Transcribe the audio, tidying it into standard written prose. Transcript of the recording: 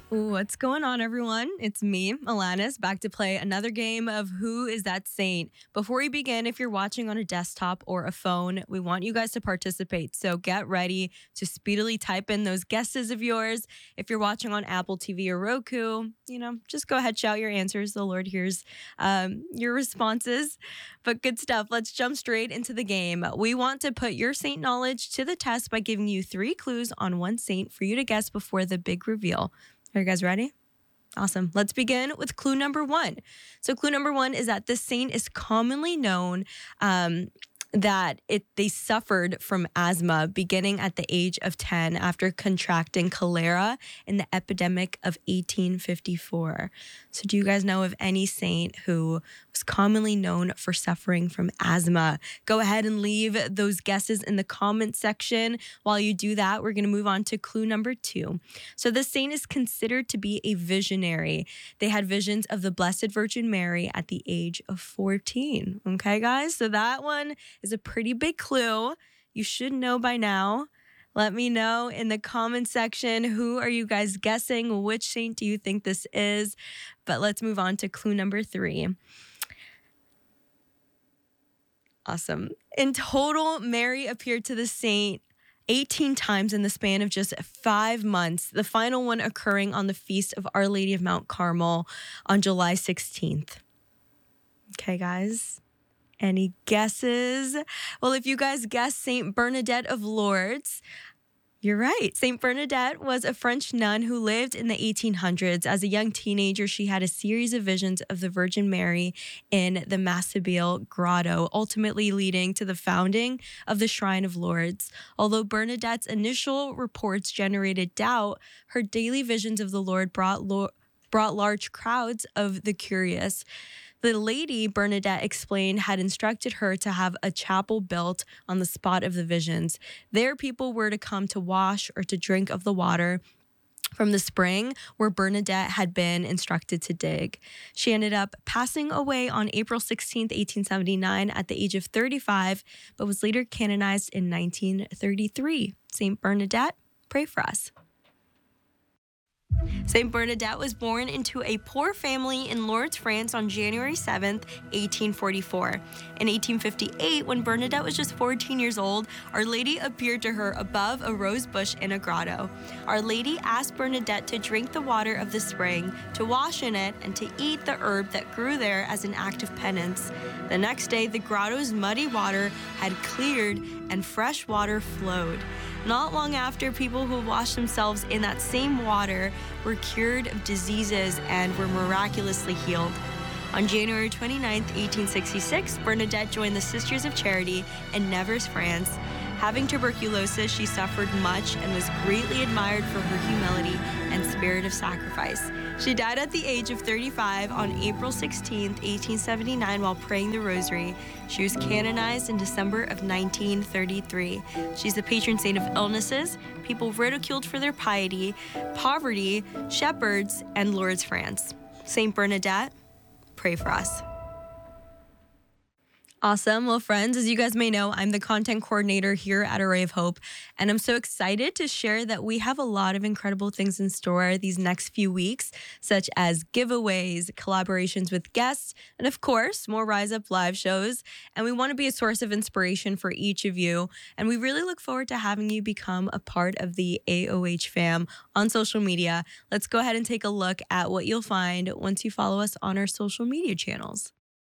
What's going on, everyone? It's me, Alanis, back to play another game of Who is That Saint? Before we begin, if you're watching on a desktop or a phone, we want you guys to participate. So get ready to speedily type in those guesses of yours. If you're watching on Apple TV or Roku, just go ahead, shout your answers. The Lord hears your responses. But good stuff. Let's jump straight into the game. We want to put your saint knowledge to the test by giving you 3 clues on one saint for you to guess before the big reveal. Are you guys ready? Awesome. Let's begin with clue number 1. So clue number 1 is that this saint is commonly known that they suffered from asthma beginning at the age of 10 after contracting cholera in the epidemic of 1854. So do you guys know of any saint who was commonly known for suffering from asthma? Go ahead and leave those guesses in the comment section. While you do that, we're going to move on to clue number 2. So this saint is considered to be a visionary. They had visions of the Blessed Virgin Mary at the age of 14. Okay, guys? So that one is a pretty big clue. You should know by now. Let me know in the comment section, who are you guys guessing? Which saint do you think this is? But let's move on to clue number 3. Awesome. In total, Mary appeared to the saint 18 times in the span of just 5 months, the final one occurring on the feast of Our Lady of Mount Carmel on July 16th. Okay, guys. Any guesses? Well, if you guys guess Saint Bernadette of Lourdes, you're right. Saint Bernadette was a French nun who lived in the 1800s. As a young teenager, she had a series of visions of the Virgin Mary in the Massabile Grotto, ultimately leading to the founding of the Shrine of Lourdes. Although Bernadette's initial reports generated doubt, her daily visions of the Lord brought large crowds of the curious. The lady, Bernadette explained, had instructed her to have a chapel built on the spot of the visions. There, people were to come to wash or to drink of the water from the spring where Bernadette had been instructed to dig. She ended up passing away on April 16th, 1879 at the age of 35, but was later canonized in 1933. Saint Bernadette, pray for us. Saint Bernadette was born into a poor family in Lourdes, France on January 7th, 1844. In 1858, when Bernadette was just 14 years old, Our Lady appeared to her above a rose bush in a grotto. Our Lady asked Bernadette to drink the water of the spring, to wash in it, and to eat the herb that grew there as an act of penance. The next day, the grotto's muddy water had cleared and fresh water flowed. Not long after, people who washed themselves in that same water were cured of diseases and were miraculously healed. On January 29, 1866, Bernadette joined the Sisters of Charity in Nevers, France. Having tuberculosis, she suffered much and was greatly admired for her humility and spirit of sacrifice. She died at the age of 35 on April 16, 1879, while praying the rosary. She was canonized in December of 1933. She's the patron saint of illnesses, people ridiculed for their piety, poverty, shepherds, and Lourdes, France. Saint Bernadette, pray for us. Awesome. Well, friends, as you guys may know, I'm the content coordinator here at Array of Hope, and I'm so excited to share that we have a lot of incredible things in store these next few weeks, such as giveaways, collaborations with guests, and of course, more Rise Up live shows. And we want to be a source of inspiration for each of you, and we really look forward to having you become a part of the AOH fam on social media. Let's go ahead and take a look at what you'll find once you follow us on our social media channels.